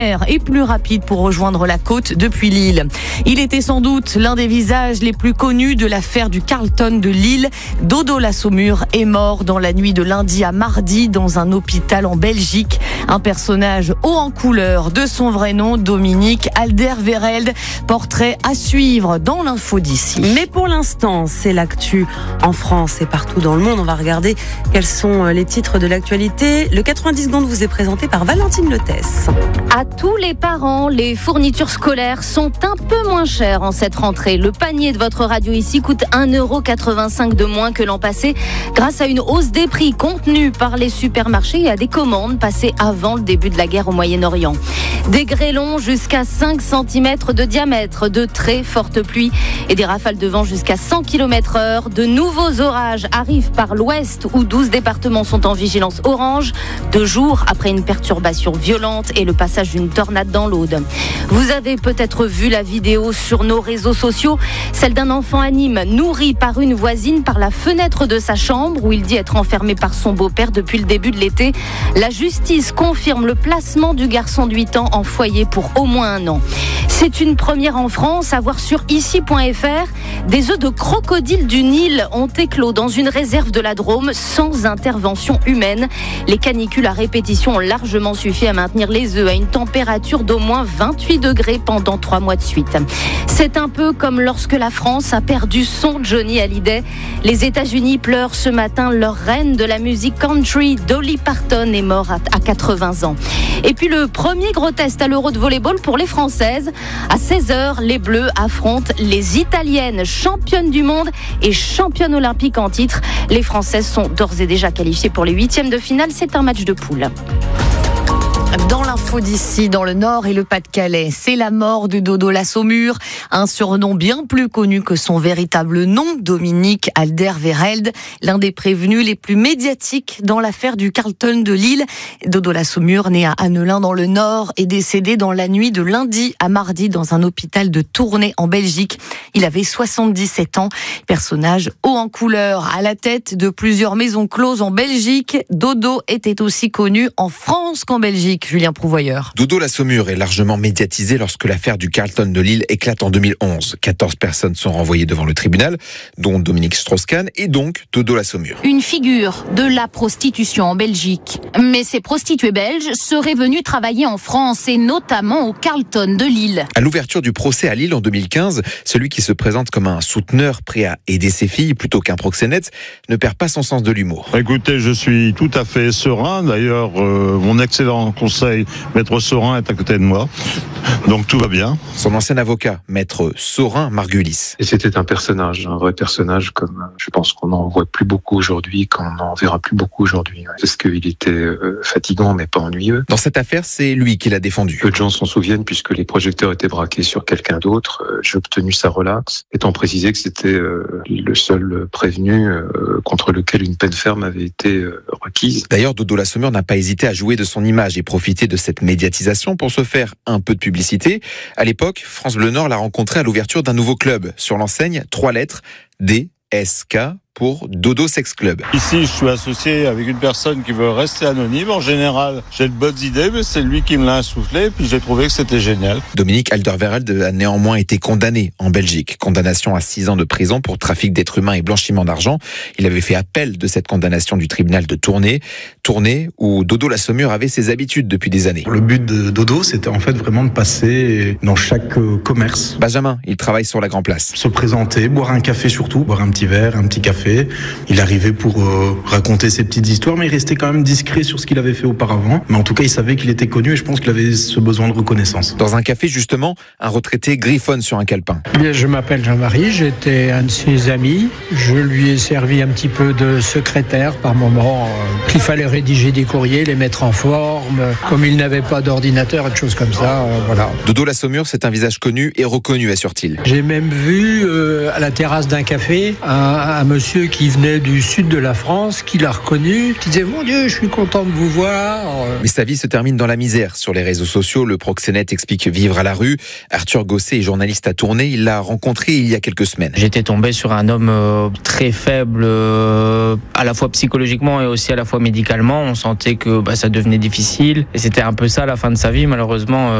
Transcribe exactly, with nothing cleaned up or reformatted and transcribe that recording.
et plus rapide pour rejoindre la côte depuis Lille. Il était sans doute l'un des visages les plus connus de l'affaire du Carlton de Lille. Dodo la Saumure est mort dans la nuit de lundi à mardi dans un hôpital en Belgique. Un personnage haut en couleur de son vrai nom, Dominique Alderweireld. Portrait à suivre dans l'info d'ici. Mais pour l'instant, c'est l'actu en France et partout dans le monde. On va regarder quels sont les titres de l'actualité. Le quatre-vingt-dix secondes vous est présenté par Valentine Lotès. À tous les parents, les fournitures scolaires sont un peu moins chères en cette rentrée. Le panier de votre radio ici coûte un euro quatre-vingt-cinq de moins que l'an passé grâce à une hausse des prix contenue par les supermarchés et à des commandes passées avant le début de la guerre au Moyen-Orient. Des grêlons jusqu'à cinq centimètres de diamètre, de très fortes pluies et des rafales de vent jusqu'à cent kilomètres heure. De nouveaux orages arrivent par l'ouest où douze départements sont en vigilance orange, deux jours après une perturbation violente et le passage d'une tornade dans l'Aude. Vous avez peut-être vu la vidéo sur nos réseaux sociaux, celle d'un enfant à Nîmes nourri par une voisine par la fenêtre de sa chambre où il dit être enfermé par son beau-père depuis le début de l'été. La justice confirme le placement du garçon de huit ans en foyer pour au moins un an. C'est une première en France, à voir sur ici point f r. Des œufs de crocodile du Nil ont éclos dans une réserve de la Drôme sans intervention humaine. Les canicules à répétition ont largement suffi à maintenir les œufs à une température d'au moins vingt-huit degrés pendant trois mois de suite. C'est un peu comme lorsque la France a perdu son Johnny Hallyday. Les États-Unis pleurent ce matin leur reine de la musique country, Dolly Parton, est morte à quatre-vingts ans. Et puis le premier gros test à l'Euro de volleyball pour les Françaises. À seize heures, les Bleus affrontent les Italiennes, championnes du monde et championnes olympiques en titre. Les Françaises sont d'ores et déjà qualifiées pour les huitièmes de finale. C'est un match de poule. Dans l'info d'ici, dans le Nord et le Pas-de-Calais, c'est la mort de Dodo la Saumure, un surnom bien plus connu que son véritable nom, Dominique Alderweireld, l'un des prévenus les plus médiatiques dans l'affaire du Carlton de Lille. Dodo la Saumure, né à Annelin dans le Nord, est décédé dans la nuit de lundi à mardi dans un hôpital de Tournai en Belgique. Il avait soixante-dix-sept ans, personnage haut en couleur, à la tête de plusieurs maisons closes en Belgique. Dodo était aussi connu en France qu'en Belgique. Julien Prouvoyeur. Dodo la Saumure est largement médiatisé lorsque l'affaire du Carlton de Lille éclate en deux mille onze. quatorze personnes sont renvoyées devant le tribunal, dont Dominique Strauss-Kahn et donc Dodo la Saumure. Une figure de la prostitution en Belgique. Mais ces prostituées belges seraient venues travailler en France et notamment au Carlton de Lille. À l'ouverture du procès à Lille en deux mille quinze, celui qui se présente comme un souteneur prêt à aider ses filles plutôt qu'un proxénète ne perd pas son sens de l'humour. Écoutez, je suis tout à fait serein. D'ailleurs, euh, mon excellent conseil, Maître Saurin, est à côté de moi. Donc tout va bien. Son ancien avocat, Maître Saurin Margulis. Et c'était un personnage, un vrai personnage, comme je pense qu'on n'en voit plus beaucoup aujourd'hui, qu'on n'en verra plus beaucoup aujourd'hui. Parce qu'il était euh, fatigant, mais pas ennuyeux. Dans cette affaire, c'est lui qui l'a défendu. Peu de gens s'en souviennent, puisque les projecteurs étaient braqués sur quelqu'un d'autre. Euh, j'ai obtenu sa relaxe, étant précisé que c'était euh, le seul prévenu euh, contre lequel une peine ferme avait été euh, requise. D'ailleurs, Dodo la Saumure n'a pas hésité à jouer de son image et profiter de cette médiatisation pour se faire un peu de publicité. À l'époque, France Bleu Nord l'a rencontré à l'ouverture d'un nouveau club. Sur l'enseigne, trois lettres, D S K pour Dodo Sex Club. Ici, je suis associé avec une personne qui veut rester anonyme. En général, j'ai de bonnes idées, mais c'est lui qui me l'a insufflé, puis j'ai trouvé que c'était génial. Dominique Alderweireld a néanmoins été condamné en Belgique. Condamnation à six ans de prison pour trafic d'êtres humains et blanchiment d'argent. Il avait fait appel de cette condamnation du tribunal de Tournai. Tournai, où Dodo la Saumure avait ses habitudes depuis des années. Le but de Dodo, c'était en fait vraiment de passer dans chaque commerce. Benjamin, il travaille sur la Grand Place. Se présenter, boire un café surtout, boire un petit verre, un petit café. Il arrivait pour euh, raconter ses petites histoires, mais il restait quand même discret sur ce qu'il avait fait auparavant. Mais en tout cas, il savait qu'il était connu et je pense qu'il avait ce besoin de reconnaissance. Dans un café, justement, un retraité griffonne sur un calepin. Bien, je m'appelle Jean-Marie, j'étais un de ses amis. Je lui ai servi un petit peu de secrétaire par moment. Euh, il fallait rédiger des courriers, les mettre en forme. Comme il n'avait pas d'ordinateur et de choses comme ça, euh, voilà. Dodo la Saumure, c'est un visage connu et reconnu, assure-t-il. J'ai même vu euh, à la terrasse d'un café un, un monsieur qui venait du sud de la France, qui l'a reconnu, qui disait « Mon Dieu, je suis content de vous voir ». Mais sa vie se termine dans la misère. Sur les réseaux sociaux, le proxénète explique vivre à la rue. Arthur Gosset est journaliste à Tournai. Il l'a rencontré il y a quelques semaines. J'étais tombé sur un homme euh, très faible, euh, à la fois psychologiquement et aussi à la fois médicalement. médicalement, on sentait que bah, ça devenait difficile. Et c'était un peu ça la fin de sa vie, malheureusement.